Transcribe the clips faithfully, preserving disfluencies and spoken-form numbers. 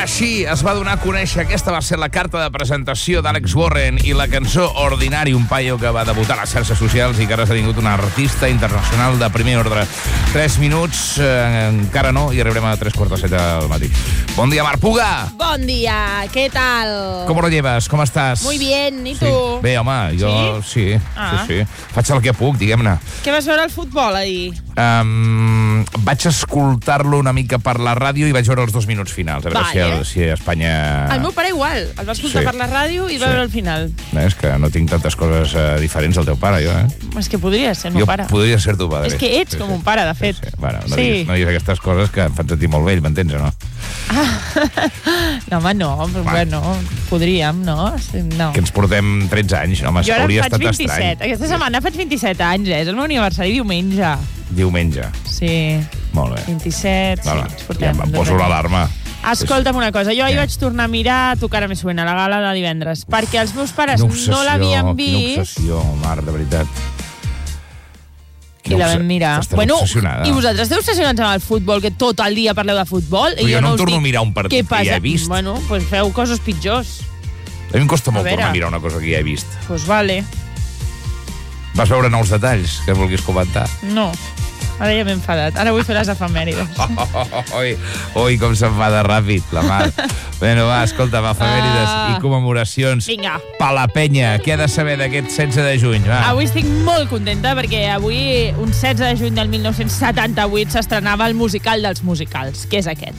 Així es va donar a conèixer, aquesta va ser la carta de presentació d'Àlex Warren i la cançó Ordinari, un paio que va debutar a les xarxes socials i que ara ha esdevingut un artista internacional de primer ordre. Tres minuts, eh, encara no, i arribarem a tres quarts de set del matí. Bon dia, Mar Puga! Bon dia, ¿qué tal? Com lo llevas? Com estàs? Muy bien, ¿y sí. tu? Bé, home, jo sí, sí, Ah. sí, sí. Faig el que puc, diguem-ne. Què vas veure al futbol ahir? Um, vaig escoltar-lo una mica per la ràdio i vaig veure els dos minuts finals, a veure Vale. si, el, si Espanya... El meu pare igual, el va escoltar Sí. per la ràdio i va Sí. veure el final. No, és que no tinc tantes coses uh, diferents al teu pare, jo, eh? És que podria ser el meu jo pare. podria ser tu padre. És que ets com un pare, de fet. Sí, sí. Bueno, no, Sí. diguis, no diguis aquestes coses que em fan sentir molt vell, m'entens o no? No, home, no, però bueno, podríem, no? Sí, no. Que ens portem tretze anys, home, Jo ara hauria faig estat vint-i-set. estrany. Aquesta setmana faig vint-i-set anys, eh? És el meu aniversari diumenge. Diumenge. Sí, Molt bé. vint-i-set, sí, Vale. ens Ja portem. em poso l'alarma. Escolta'm una cosa, jo ahir Què? vaig tornar a mirar Tu cara me suena, la gala de divendres, perquè els meus pares Quina obsessió, no l'havien Quina vist obsessió, Mar, de veritat. i la vam mirar. Estàs Bueno, obsessionada. i vosaltres esteu obsessionats amb el futbol, que tot el dia parleu de futbol? Però I jo no em us torno dic, a mirar un partit què que ja he passa? vist. Bueno, doncs pues feu coses pitjors. A mi em costa A molt veure. tornar a mirar una cosa que ja he vist. Doncs pues vale. Vas veure nous detalls que vulguis comentar? No, ara ja m'he enfadat. Ara vull fer les efemèrides. Oi, oi, com se'n va de ràpid, la Mar. Bueno, va, escolta, efemèrides Ah. i commemoracions. Vinga. Palapenya, què ha de saber d'aquest setze de juny? Va. Avui estic molt contenta perquè avui, un setze de juny del mil nou-cents setanta-vuit, s'estrenava el musical dels musicals, que és aquest.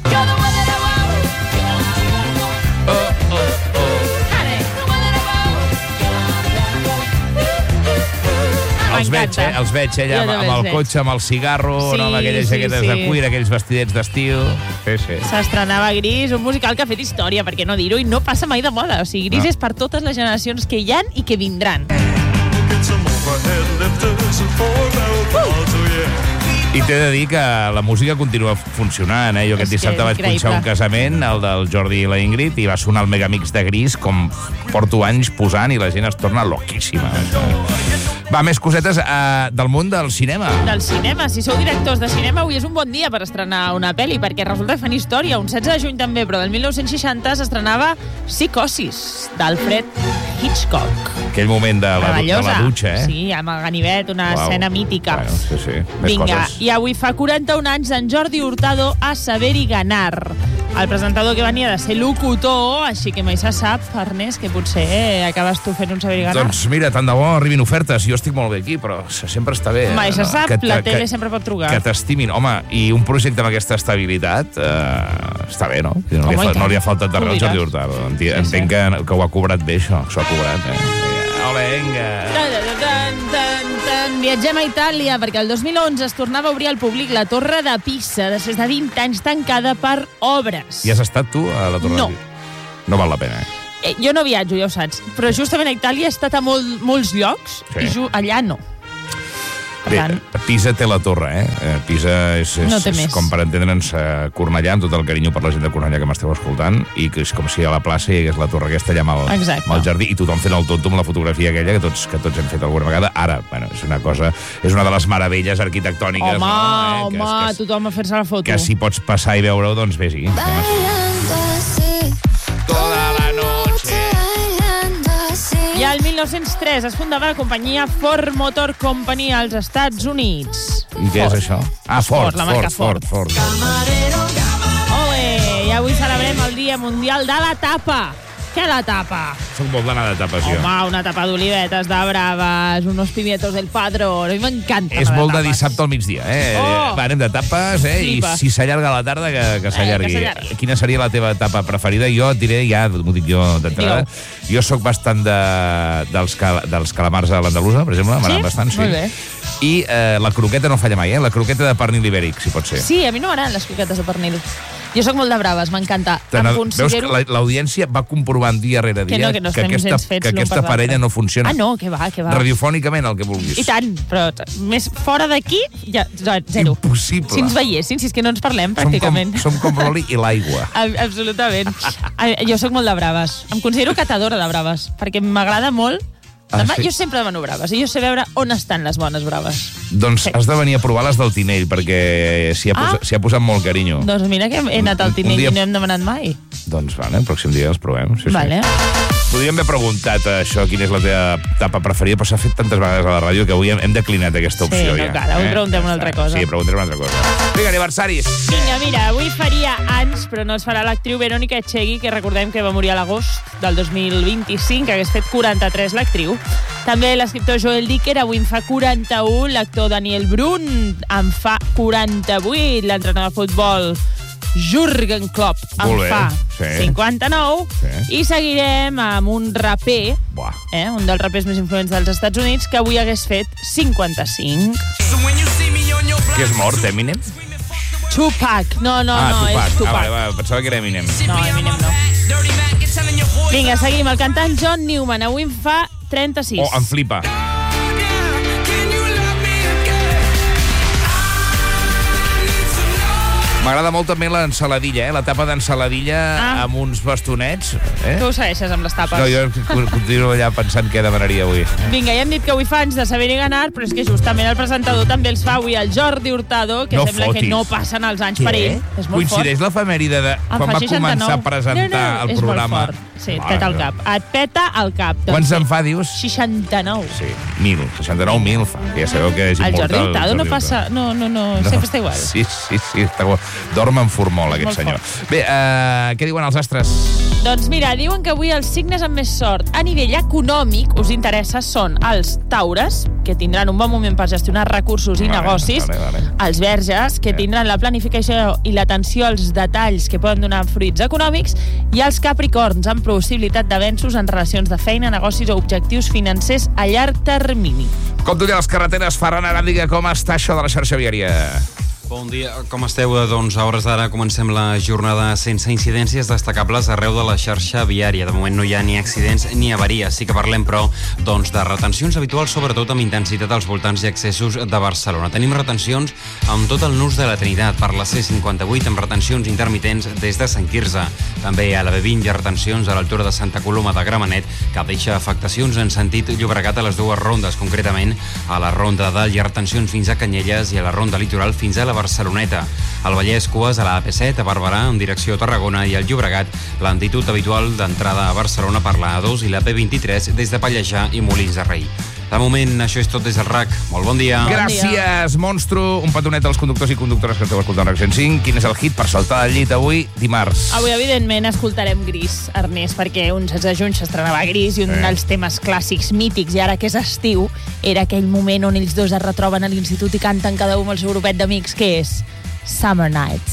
Oh, oh, oh. Els veig, eh? Els veig, eh? Allà Jo amb, també amb els el veig. cotxe, amb el cigarro, Sí, no? Amb aquelles sí, jaquetes sí. de cuir, aquells vestidets d'estiu. Sí, sí. S'estrenava Gris, un musical que ha fet història, per què no dir-ho, i no passa mai de moda. O sigui, Gris No. és per totes les generacions que hi han i que vindran. I t'he de dir que la música continua funcionant, eh? Jo aquest És que dissabte és vaig punxar increïble. un casament, el del Jordi i la Ingrid, i va sonar el Megamix de Gris, com porto anys posant, i la gent es torna loquíssima. Va, més cosetes eh, del món del cinema. Del cinema. Si sou directors de cinema, avui és un bon dia per estrenar una pel·li, perquè resulta que fan història. Un setze de juny també, però del mil nou-cents seixanta s'estrenava Psicosis, d'Alfred Hitchcock. Aquell moment de la, de Meravellosa. la dutxa, eh? Sí, amb el ganivet, una Uau. escena mítica. Bueno, sí, sí. Més Vinga, coses. i avui fa quaranta-un anys d'en Jordi Hurtado a Saber i Ganar. El presentador que venia de ser locutor, així que mai se sap, Ernest, que potser eh, acabes tu fent un Saber i Ganar. Doncs mira, tant de bo arribin ofertes. Jo estic molt bé aquí, però sempre està bé. Mai se sap, Que- la que- tele sempre pot trucar. Que t'estimin. Home, i un projecte amb aquesta estabilitat eh, està bé, no? No, Home, li, ha, i fa- tant. no li ha faltat de Ho res al diràs. Jordi Hurtado. Enti- Sí, Entenc sí. que, que ho ha cobrat bé, això. S'ho ha cobrat, eh? Hola, vinga. Tan, tan, tan, tan. Viatgem a Itàlia, perquè el dos mil onze es tornava a obrir al públic la Torre de Pisa, després de vint anys tancada per obres. I has estat tu a la Torre No. de Pisa? No val la pena, eh? Eh, jo no viatjo, ja ho saps, però justament a Itàlia he estat a molt, molts llocs Sí. i ju allà no. Per Bé, tant, Pisa té la torre, eh? Eh, Pisa és, és, No té és més. com per entendre'ns, eh, Cornellà, amb tot el carinyo per la gent de Cornellà que m'esteu escoltant, i que és com si a la plaça hi hagués la torre aquesta allà amb el, Exacte. amb el jardí, i tothom fent el tonto amb la fotografia aquella que tots, que tots hem fet alguna vegada. Ara, bueno, és una cosa, és una de les meravelles arquitectòniques. home, no? eh? home, que, és, que, tothom a fer-se la foto. que si pots passar i veure-ho, doncs vés-hi. Toda la noche. I el mil nou-cents tres es fundava la companyia Ford Motor Company als Estats Units. I què és això? Ah, Ford, Ford, la marca Ford, Ford, Ford. Ole, i avui celebrem el Dia Mundial de la Tapa. Què la tapa? Soc molt d'anar de tapes, jo. Home, una tapa d'olivetes, de braves, unos pimientos del padrón. A mi m'encanta. És la molt de tapes. dissabte al migdia, eh? Oh! Va, anem de tapes, eh? Flipa. I si s'allarga la tarda, que, que s'allargui. Eh, que s'allargui. Quina seria la teva etapa preferida? Jo et diré, ja, m'ho dic jo d'entrada, jo sóc bastant de, dels, cal, dels calamars a l'andalusa, per exemple, m'agraden bastant, sí. Molt bé. I eh, la croqueta no falla mai, eh? La croqueta de pernil ibèric, si pot ser. Sí, a mi no m'agraden les croquetes de pernil. Jo sóc molt de braves, m'encanta. Te Em n'ad- considero... Veus que la- l'audiència va comprovant dia rere dia Que no, que no estem aquesta, gens fets que l'un aquesta per l'altre. parella no funciona. Ah, no, que va, que va. Radiofònicament, el que vulguis. I tant, però t- més fora d'aquí, ja, zero. Impossible. Si ens veiessin, si és que no ens parlem, Som com, pràcticament. som com l'oli i l'aigua. A- Absolutament. A- Jo sóc molt de braves. Em considero catadora de braves, perquè m'agrada molt Ah, Demà, sí? Jo sempre demano braves, i jo sé veure on estan les bones braves. Doncs Sí. has de venir a provar les del Tinell, perquè s'hi ha, Ah. posat, s'hi ha posat molt carinyo. Doncs mira que he anat al Un Tinell dia- i no hem demanat mai. Doncs vale, el pròxim dia els provem. Sí, Vale. Sí. Podríem haver preguntat això, quina és la teva tapa preferida, però s'ha fet tantes vegades a la ràdio que avui hem, hem declinat aquesta Sí, opció. no ja. cal, avui preguntem una altra cosa. Sí, preguntem una altra cosa. Vinga, aniversaris. Vinga, mira, avui faria anys, però no es farà l'actriu Verónica Echegui, que recordem que va morir a l'agost del dos mil vint-i-cinc, que hagués fet quaranta-tres l'actriu. També l'escriptor Joel Dicker, avui en fa quaranta-u, l'actor Daniel Brun en fa quaranta-vuit, l'entrenador de futbol Jürgen Klopp en Molt bé, fa sí. cinquanta-nou, Sí. i seguirem amb un raper, Buah. eh, un dels rapers més influents dels Estats Units, que avui hagués fet cinquanta-cinc. Que és mort, Eminem? Tupac. No, no, ah, no, Tupac. és Tupac. Ah, vale, vale, pensava que era Eminem. No, Eminem no. Vinga, seguim. El cantant John Newman avui en fa trenta-sis. Oh, em flipa. M'agrada molt també l'ensaladilla, eh? La tapa d'ensaladilla Ah. amb uns bastonets. Eh? Tu ho segueixes amb les tapes. No, jo continuo allà pensant què demanaria avui. Vinga, ja hem dit que avui fa anys de saber i ganar, però és que justament el presentador també els fa avui el Jordi Hurtado, que No sembla fotis. que no passen els anys per ell. És molt Coincideix fort. l'efemèride de En quan fa va seixanta-nou. començar a presentar no, no, el és programa. Molt fort. Sí, et Mare peta el meva. cap. Et peta el cap. Doncs Quants sí. en fa, dius? seixanta-nou. Sí, mil, seixanta-nou mil fa. Que ja sabeu que és El immortal. Jordi Hurtado no Jordi passa... No, no, no, sempre està igual. Sí, sí, sí, està igual. Dorm en formol, aquest Molt senyor. fort. Bé, uh, què diuen els astres? Doncs mira, diuen que avui els signes amb més sort a nivell econòmic, us interessa, són els taures, que tindran un bon moment per gestionar recursos i Vale, negocis, vale, vale. els verges, que Eh. tindran la planificació i l'atenció als detalls que poden donar fruits econòmics, i els capricorns, amb possibilitat d'avenços en relacions de feina, negocis o objectius financers a llarg termini. Com tu les carreteres, Ferran Aràdiga, com està això de la xarxa viària? Bon dia, com esteu? Doncs a hores d'ara comencem la jornada sense incidències destacables arreu de la xarxa viària. De moment no hi ha ni accidents ni avaries. Sí que parlem, però, doncs, de retencions habituals, sobretot amb intensitat als voltants i accessos de Barcelona. Tenim retencions amb tot el nus de la Trinitat per la C cinquanta-vuit, amb retencions intermitents des de Sant Quirze. També a la B vint hi ha retencions a l'altura de Santa Coloma de Gramenet, que deixa afectacions en sentit Llobregat a les dues rondes, concretament a la ronda de dalt hi ha retencions fins a Canyelles i a la ronda litoral fins a la Barceloneta. Al Vallès, cues a la A P set, a Barberà, en direcció a Tarragona, i al Llobregat, lentitud habitual d'entrada a Barcelona per la A dos i la P vint-i-tres des de Pallejà i Molins de Rei. De moment, això és tot des del R A C. Molt bon dia. Bon Gràcies, monstru. Un petonet als conductors i conductores que esteu escoltant R A C cent cinc. Quin és el hit per saltar del llit avui, dimarts? Avui, evidentment, escoltarem Gris, Ernest, perquè un setze de juny s'estrenava Gris i un Eh. dels temes clàssics, mítics, i ara que és estiu, era aquell moment on ells dos es retroben a l'institut i canten cada un amb el seu grupet d'amics, que és Summer Nights.